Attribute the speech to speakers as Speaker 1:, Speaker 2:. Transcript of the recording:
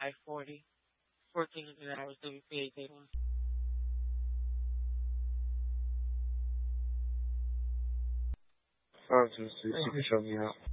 Speaker 1: I-40, 1,400 hours WPA day one.
Speaker 2: Obviously, you can show me out.